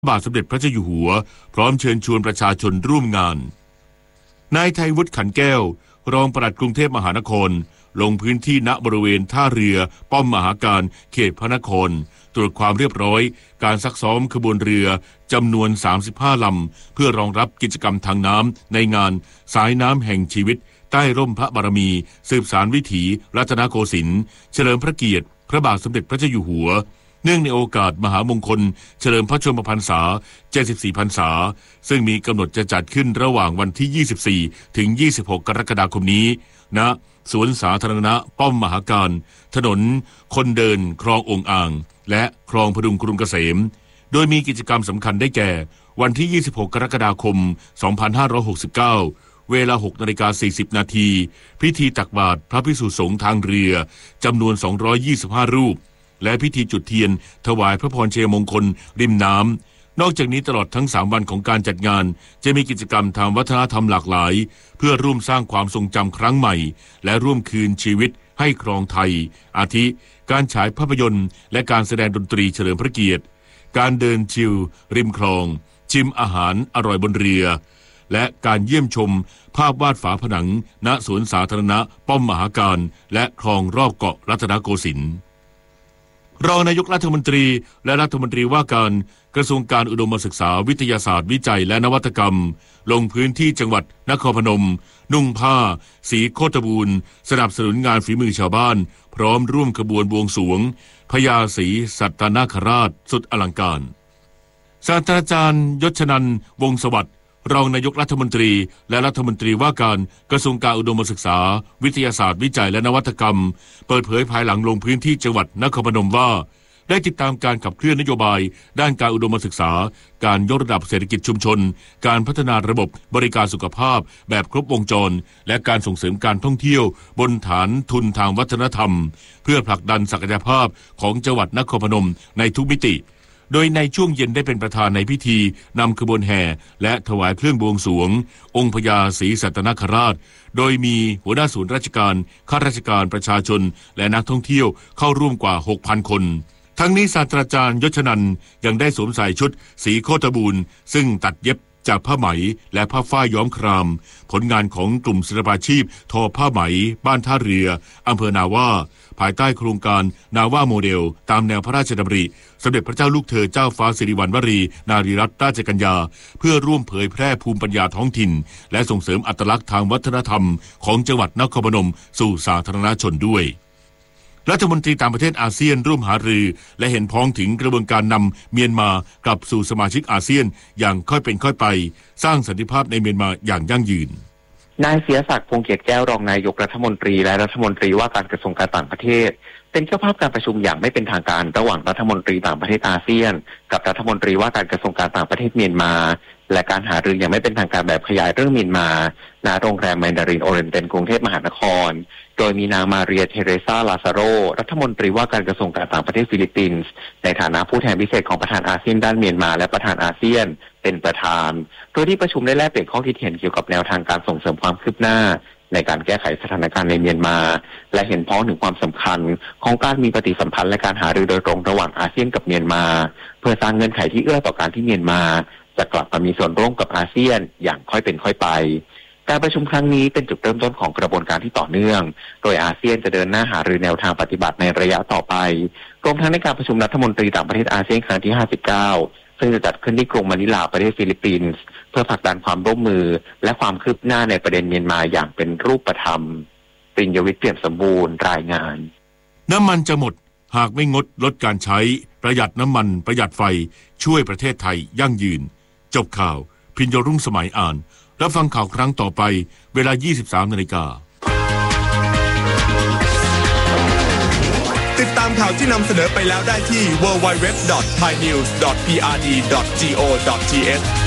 บาทสมเด็จพระเจ้าอยู่หัวพร้อมเชิญชวนประชาชนร่วมงานนายไทยวุฒิขันแก้วรองปลัดกรุงเทพมหานครลงพื้นที่ณบริเวณท่าเรือป้อมมหาการเขตพระนครตรวจความเรียบร้อยการซักซ้อมขบวนเรือจำนวน35ลำเพื่อรองรับกิจกรรมทางน้ำในงานสายน้ำแห่งชีวิตใต้ร่มพระบารมีสืบสานวิถีรัตนโกสินทร์เฉลิมพระเกียรติพระบาทสมเด็จพระเจ้าอยู่หัวเนื่องในโอกาสมหามงคลเฉลิมพระชนมพรรษา74พรรษาซึ่งมีกำหนดจะจัดขึ้นระหว่างวันที่24ถึง26กรกฎาคมนี้ณสวนสาธารณะป้อมมหาการถนนคนเดินคลององอ่างและคลองพดุงกรุงเกษมโดยมีกิจกรรมสำคัญได้แก่วันที่26กรกฎาคม2569เวลา 6:40 น.พิธีตักบาตรพระภิกษุสงฆ์ทางเรือจำนวน225รูปและพิธีจุดเทียนถวายพระพรชัยมงคลริมน้ำนอกจากนี้ตลอดทั้ง3วันของการจัดงานจะมีกิจกรรมทางวัฒนธรรมหลากหลายเพื่อร่วมสร้างความทรงจำครั้งใหม่และร่วมคืนชีวิตให้ครองไทยอาทิการฉายภาพยนตร์และการแสดงดนตรีเฉลิมพระเกียรติการเดินชิลริมคลองชิมอาหารอร่อยบนเรือและการเยี่ยมชมภาพวาดฝาผนังณสวนสาธารณะป้อมมหาการและคลองรอบเกาะรัตนโกสินทร์รองนายกรัฐมนตรีและรัฐมนตรีว่าการกระทรวงการอุดมศึกษาวิทยาศาสตร์วิจัยและนวัตกรรมลงพื้นที่จังหวัดนครพนมนุ่งผ้าสีโคตบูรณ์สนับสนุนงานฝีมือชาวบ้านพร้อมร่วมขบวนบวงสรวงพญาศรีสัตนาคราชสุดอลังการศาสตราจารย์ยศนันท์วงศ์สวัสดิ์รองนายกรัฐมนตรีและรัฐมนตรีว่าการกระทรวงการอุดมศึกษาวิทยาศาสตร์วิจัยและนวัตกรรมเปิดเผยภายหลังลงพื้นที่จังหวัดนครพนมว่าได้ติดตามการขับเคลื่อนนโยบายด้านการอุดมศึกษาการยกระดับเศรษฐกิจชุมชนการพัฒนาระบบบริการสุขภาพแบบครบวงจรและการส่งเสริมการท่องเที่ยวบนฐานทุนทางวัฒนธรรมเพื่อผลักดันศักยภาพของจังหวัดนครพนมในทุกมิติโดยในช่วงเย็นได้เป็นประธานในพิธีนำขบวนแห่และถวายเครื่องบวงสรวงองค์พญาศรีสัตนคราชโดยมีหัวหน้าศูนย์ราชการข้าราชการประชาชนและนักท่องเที่ยวเข้าร่วมกว่า 6,000 คนทั้งนี้ศาสตราจารย์ยศนันท์ยังได้สวมใส่ชุดสีโคตบูรณ์ซึ่งตัดเย็บจากผ้าไหมและผ้าฝ้ายย้อมครามผลงานของกลุ่มศิลปาชีพทอผ้าไหมบ้านท่าเรืออำเภอนาว่าภายใต้โครงการนาว่าโมเดลตามแนวพระราชดำริสมเด็จพระเจ้าลูกเธอเจ้าฟ้าสิริวัณวรีนารีรัตนราชกัญญาเพื่อร่วมเผยแพร่ภูมิปัญญาท้องถิ่นและส่งเสริมอัตลักษณ์ทางวัฒนธรรมของจังหวัดนครพนมสู่สาธารณชนด้วยรัฐมนตรีต่างประเทศอาเซียนร่วมหารือและเห็นพ้องถึงกระบวนการนำเมียนมากลับสู่สมาชิกอาเซียนอย่างค่อยเป็นค่อยไปสร้างสันติภาพในเมียนมาอย่างยั่งยืนนายเสียศักดิ์พงษ์เกียรติแก้วรองนายกรัฐมนตรีและรัฐมนตรีว่าการกระทรวงการต่างประเทศเป็นเจ้าภาพการประชุมอย่างไม่เป็นทางการระหว่างรัฐมนตรีต่างประเทศอาเซียนกับรัฐมนตรีว่าการกระทรวงการต่างประเทศเมียนมาและการหารืออย่างไม่เป็นทางการแบบขยายเรื่องเมียนมาณโรงแรมแมนดารินโอเรนเตนกรุงเทพมหานครโดยมีนางมาเรียเทเรซาลาซาโรรัฐมนตรีว่าการกระทรวงการต่างประเทศฟิลิปปินส์ในฐานะผู้แทนพิเศษของประธานอาเซียนด้านเมียนมาและประธานอาเซียนเป็นประธานโดยที่ประชุมได้แลกเปลี่ยนข้อคิดเห็นเกี่ยวกับแนวทางการส่งเสริมความคืบหน้าในการแก้ไขสถานการณ์ในเมียนมาและเห็นพ้องถึงความสำคัญของการมีปฏิสัมพันธ์และการหารือโดยตรงระหว่างอาเซียนกับเมียนมาเพื่อสร้างเงื่อนไขที่เอื้อต่อการที่เมียนมาจะกลับมามีส่วนร่วมกับอาเซียนอย่างค่อยเป็นค่อยไปการประชุมครั้งนี้เป็นจุดเริ่มต้นของกระบวนการที่ต่อเนื่องโดยอาเซียนจะเดินหน้าหารือแนวทางปฏิบัติในระยะต่อไปรวมทั้งในการประชุมรัฐมนตรีต่างประเทศอาเซียนครั้งที่59ซึ่งจะจัดขึ้นที่กรุงมะนิลาประเทศฟิลิปปินส์เพื่อผลักดันความร่วมมือและความคืบหน้าในประเด็นเมียนมาอย่างเป็นรูปธรรมปริญญวิทย์เปี่ยมสมบูรณ์รายงานน้ำมันจะหมดหากไม่งดลดการใช้ประหยัดน้ำมันประหยัดไฟช่วยประเทศไทยยั่งยืนจบข่าวพิญญรุ่งสมัยอ่านรับฟังข่าวครั้งต่อไปเวลา 23:00 น. ติดตามข่าวที่นำเสนอไปแล้วได้ที่ www.thainews.prd.go.th